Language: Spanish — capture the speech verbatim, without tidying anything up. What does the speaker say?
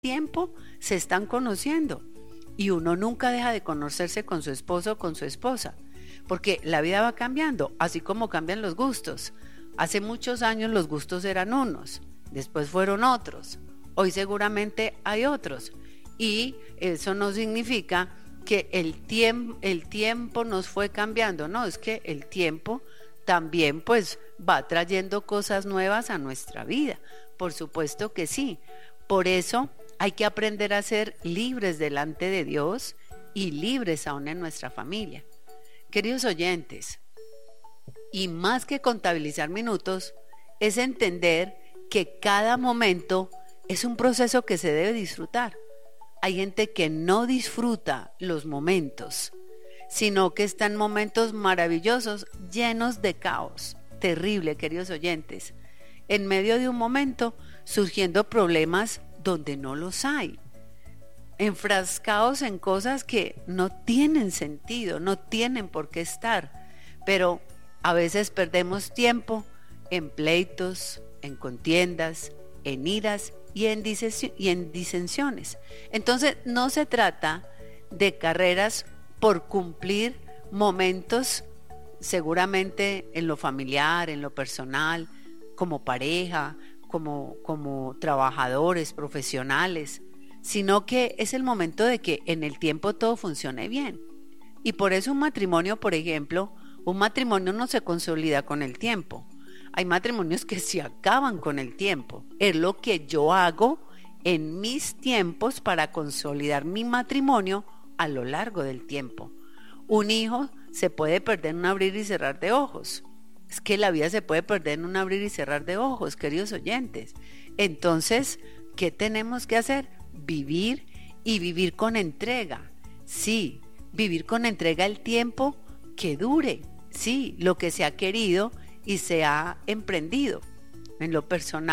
tiempo se están conociendo y uno nunca deja de conocerse con su esposo o con su esposa, porque la vida va cambiando, así como cambian los gustos. Hace muchos años los gustos eran unos, después fueron otros, hoy seguramente hay otros, y eso no significa que el tiempo, el tiempo nos fue cambiando, no, es que el tiempo también pues va trayendo cosas nuevas a nuestra vida, por supuesto que sí. Por eso hay que aprender a ser libres delante de Dios y libres aún en nuestra familia. Queridos oyentes, y más que contabilizar minutos, es entender que cada momento es un proceso que se debe disfrutar. Hay gente que no disfruta los momentos, sino que están momentos maravillosos, llenos de caos. Terrible, queridos oyentes. En medio de un momento, surgiendo problemas donde no los hay. Enfrascados en cosas que no tienen sentido, no tienen por qué estar. Pero a veces perdemos tiempo en pleitos, en contiendas, en iras y en, dises- y en disensiones. Entonces no se trata de carreras por cumplir momentos, seguramente en lo familiar, en lo personal, como pareja, como, como trabajadores, profesionales, sino que es el momento de que en el tiempo todo funcione bien. Y por eso un matrimonio, por ejemplo, un matrimonio no se consolida con el tiempo. Hay matrimonios que se acaban con el tiempo. Es lo que yo hago en mis tiempos para consolidar mi matrimonio a lo largo del tiempo. Un hijo se puede perder en un abrir y cerrar de ojos. Es que la vida se puede perder en un abrir y cerrar de ojos, queridos oyentes. Entonces, ¿qué tenemos que hacer? Vivir y vivir con entrega. Sí, vivir con entrega el tiempo que dure. Sí, lo que se ha querido y se ha emprendido. En lo personal,